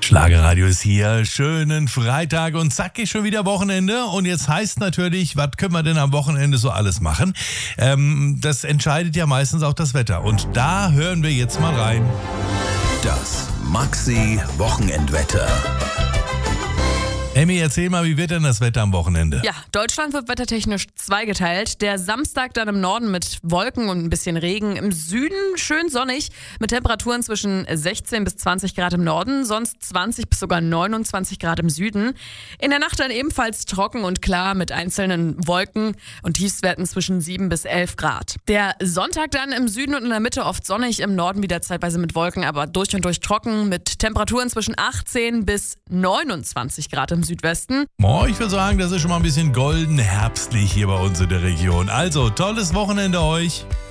Schlagerradio ist hier, schönen Freitag und zack ist schon wieder Wochenende und jetzt heißt natürlich, was können wir denn am Wochenende so alles machen? Das entscheidet ja meistens auch das Wetter und da hören wir jetzt mal rein. Das Maxi-Wochenendwetter. Emmy, erzähl mal, wie wird denn das Wetter am Wochenende? Ja, Deutschland wird wettertechnisch zweigeteilt. Der Samstag dann im Norden mit Wolken und ein bisschen Regen. Im Süden schön sonnig mit Temperaturen zwischen 16 bis 20 Grad im Norden, sonst 20 bis sogar 29 Grad im Süden. In der Nacht dann ebenfalls trocken und klar mit einzelnen Wolken und Tiefstwerten zwischen 7 bis 11 Grad. Der Sonntag dann im Süden und in der Mitte oft sonnig, im Norden wieder zeitweise mit Wolken, aber durch und durch trocken mit Temperaturen zwischen 18 bis 29 Grad im Südwesten. Ich würde sagen, das ist schon mal ein bisschen golden herbstlich hier bei uns in der Region. Also, tolles Wochenende euch.